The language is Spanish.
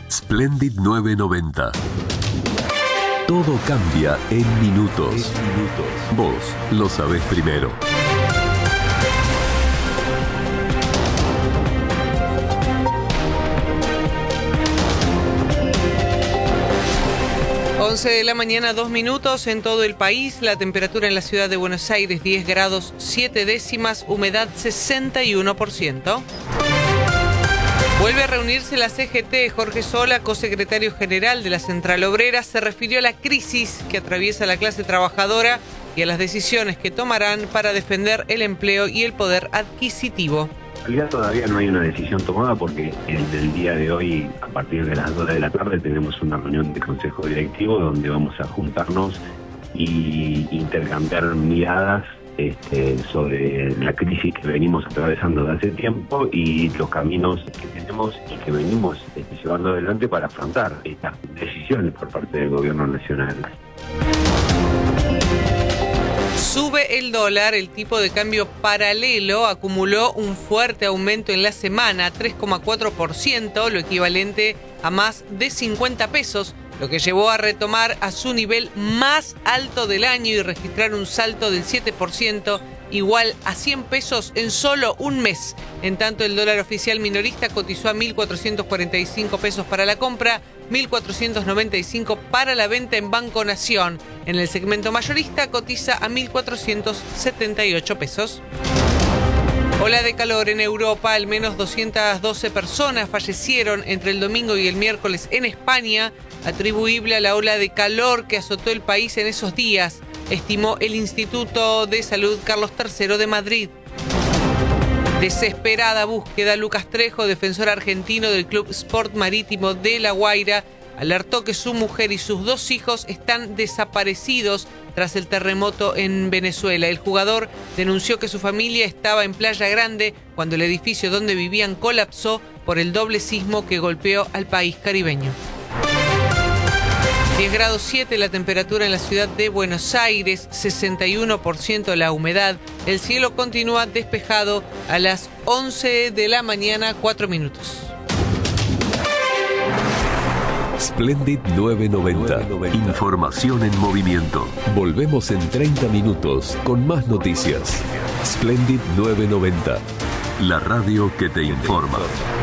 Splendid 990. Todo cambia en minutos. Vos lo sabés primero. De la mañana, 2 minutos en todo el país. La temperatura en la ciudad de Buenos Aires, 10 grados 7 décimas, humedad 61%. Vuelve a reunirse la CGT. Jorge Sola, cosecretario general de la Central Obrera, se refirió a la crisis que atraviesa la clase trabajadora y a las decisiones que tomarán para defender el empleo y el poder adquisitivo. En realidad todavía no hay una decisión tomada porque en el día de hoy, a partir de las 2 de la tarde, tenemos una reunión de consejo directivo donde vamos a juntarnos y intercambiar miradas sobre la crisis que venimos atravesando de hace tiempo y los caminos que tenemos y que venimos llevando adelante para afrontar estas decisiones por parte del gobierno nacional. Sube el dólar, el tipo de cambio paralelo acumuló un fuerte aumento en la semana, 3,4%, lo equivalente a más de 50 pesos, lo que llevó a retomar a su nivel más alto del año y registrar un salto del 7%, igual a 100 pesos en solo un mes. En tanto, el dólar oficial minorista cotizó a 1.445 pesos para la compra, 1.495 para la venta en Banco Nación. En el segmento mayorista cotiza a 1.478 pesos. Ola de calor en Europa. Al menos 212 personas fallecieron entre el domingo y el miércoles en España, atribuible a la ola de calor que azotó el país en esos días, estimó el Instituto de Salud Carlos III de Madrid. Desesperada búsqueda. Lucas Trejo, defensor argentino del Club Sport Marítimo de La Guaira, alertó que su mujer y sus 2 hijos están desaparecidos tras el terremoto en Venezuela. El jugador denunció que su familia estaba en Playa Grande cuando el edificio donde vivían colapsó por el doble sismo que golpeó al país caribeño. 10 grados 7 la temperatura en la ciudad de Buenos Aires, 61% la humedad. El cielo continúa despejado a las 11 de la mañana, 4 minutos. Splendid 990. Información en movimiento. Volvemos en 30 minutos con más noticias. Splendid 990. La radio que te informa.